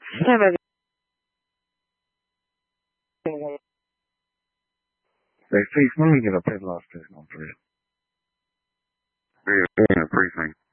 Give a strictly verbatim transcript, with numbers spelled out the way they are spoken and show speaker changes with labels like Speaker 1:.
Speaker 1: Hey, Steve, let me get a pit loss test on for you.
Speaker 2: Yeah, yeah, precinct.